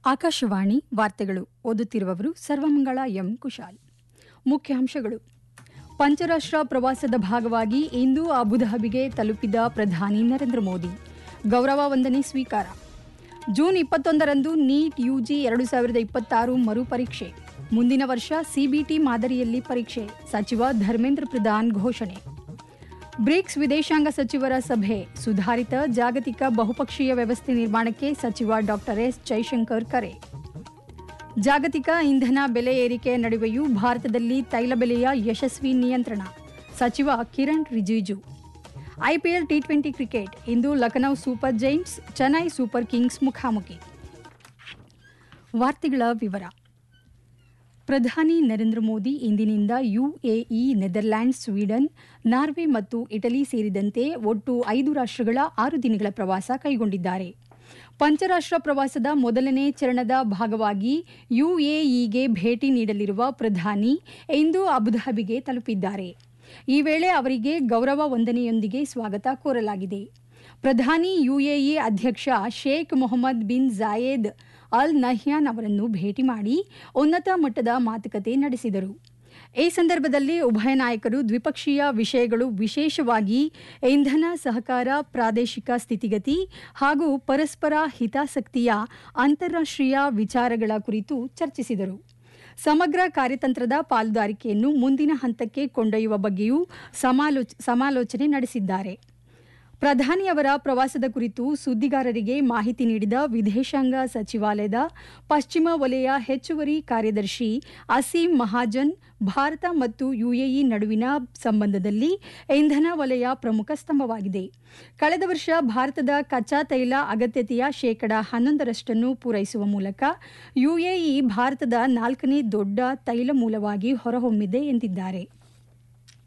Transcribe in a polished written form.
ಆಕಾಶವಾಣಿ ವಾರ್ತೆಗಳು ಓದುತ್ತಿರುವವರು ಸರ್ವಮಂಗಳ ಎಂ ಕುಶಾಲ್. ಮುಖ್ಯಾಂಶಗಳು. ಪಂಚರಾಷ್ಟ್ರ ಪ್ರವಾಸದ ಭಾಗವಾಗಿ ಇಂದು ಅಬುಧಾಬಿಗೆ ತಲುಪಿದ ಪ್ರಧಾನಿ ನರೇಂದ್ರ ಮೋದಿ. ಗೌರವ ವಂದನೆ ಸ್ವೀಕಾರ. June 21ರಂದು NEET UG 2026 ಮರುಪರೀಕ್ಷೆ. ಮುಂದಿನ ವರ್ಷ ಸಿಬಿಟಿ ಮಾದರಿಯಲ್ಲಿ ಪರೀಕ್ಷೆ. ಸಚಿವ ಧರ್ಮೇಂದ್ರ ಪ್ರಧಾನ್ ಘೋಷಣೆ. ಬ್ರಿಕ್ಸ್ ವಿದೇಶಾಂಗ ಸಚಿವರ ಸಭೆ. ಸುಧಾರಿತ ಜಾಗತಿಕ ಬಹುಪಕ್ಷೀಯ ವ್ಯವಸ್ಥೆ ನಿರ್ಮಾಣಕ್ಕೆ ಸಚಿವ ಡಾ ಎಸ್ ಜೈಶಂಕರ್ ಕರೆ. ಜಾಗತಿಕ ಇಂಧನ ಬೆಲೆ ಏರಿಕೆಯ ನಡುವೆಯೂ ಭಾರತದಲ್ಲಿ ತೈಲ ಬೆಲೆಯ ಯಶಸ್ವಿ ನಿಯಂತ್ರಣ. ಸಚಿವ Kiran Rijiju. IPL T20 cricket. ಇಂದು Lucknow super Giants Chennai super Kings ಮುಖಾಮುಖಿ. ವಾರ್ತೆಗಳ ವಿವರ. ಪ್ರಧಾನಿ ನರೇಂದ್ರ ಮೋದಿ ಇಂದಿನಿಂದ ಯುಎಇ, ನೆದರ್ಲ್ಯಾಂಡ್ಸ್, ಸ್ವೀಡನ್, ನಾರ್ವೆ ಮತ್ತು ಇಟಲಿ ಸೇರಿದಂತೆ ಒಟ್ಟು 5 ರಾಷ್ಟ್ರಗಳ 6 ದಿನಗಳ ಪ್ರವಾಸ ಕೈಗೊಂಡಿದ್ದಾರೆ. ಪಂಚರಾಷ್ಟ್ರ ಪ್ರವಾಸದ ಮೊದಲನೇ ಚರಣದ ಭಾಗವಾಗಿ ಯುಎಇಗೆ ಭೇಟಿ ನೀಡಲಿರುವ ಪ್ರಧಾನಿ ಇಂದು ಅಬುಧಾಬಿಗೆ ತಲುಪಿದ್ದಾರೆ. ಈ ವೇಳೆ ಅವರಿಗೆ ಗೌರವ ವಂದನೆಯೊಂದಿಗೆ ಸ್ವಾಗತ ಕೋರಲಾಗಿದೆ. ಪ್ರಧಾನಿ ಯುಎಇ ಅಧ್ಯಕ್ಷ Sheikh Mohammed bin Zayed Al Nahyan ಅವರನ್ನು ಭೇಟಿ ಮಾಡಿ ಉನ್ನತ ಮಟ್ಟದ ಮಾತುಕತೆ ನಡೆಸಿದರು. ಈ ಸಂದರ್ಭದಲ್ಲಿ ಉಭಯ ನಾಯಕರು ದ್ವಿಪಕ್ಷೀಯ ವಿಷಯಗಳು, ವಿಶೇಷವಾಗಿ ಇಂಧನ ಸಹಕಾರ, ಪ್ರಾದೇಶಿಕ ಸ್ಥಿತಿಗತಿ ಹಾಗೂ ಪರಸ್ಪರ ಹಿತಾಸಕ್ತಿಯ ಅಂತಾರಾಷ್ಟ್ರೀಯ ವಿಚಾರಗಳ ಕುರಿತು ಚರ್ಚಿಸಿದರು. ಸಮಗ್ರ ಕಾರ್ಯತಂತ್ರದ ಪಾಲುದಾರಿಕೆಯನ್ನು ಮುಂದಿನ ಹಂತಕ್ಕೆ ಕೊಂಡೊಯ್ಯುವ ಬಗ್ಗೆಯೂ ಸಮಾಲೋಚನೆ ನಡೆಸಿದ್ದಾರೆ. ಪ್ರಧಾನಿಯವರ ಪ್ರವಾಸದ ಕುರಿತು ಸುದ್ದಿಗಾರರಿಗೆ ಮಾಹಿತಿ ನೀಡಿದ ವಿದೇಶಾಂಗ ಸಚಿವಾಲಯದ ಪಶ್ಚಿಮ ವಲಯ ಹೆಚ್ಚುವರಿ ಕಾರ್ಯದರ್ಶಿ ಅಸೀಂ ಮಹಾಜನ್, ಭಾರತ ಮತ್ತು ಯುಎಇ ನಡುವಿನ ಸಂಬಂಧದಲ್ಲಿ ಇಂಧನ ವಲಯ ಪ್ರಮುಖ ಸ್ತಂಭವಾಗಿದೆ. ಕಳೆದ ವರ್ಷ ಭಾರತದ ಕಚ್ಚಾ ತೈಲ ಅಗತ್ಯತೆಯ 11% ಪೂರೈಸುವ ಮೂಲಕ ಯುಎಇ ಭಾರತದ 4ನೇ ದೊಡ್ಡ ತೈಲ ಮೂಲವಾಗಿ ಹೊರಹೊಮ್ಮಿದೆ ಎಂದಿದ್ದಾರೆ.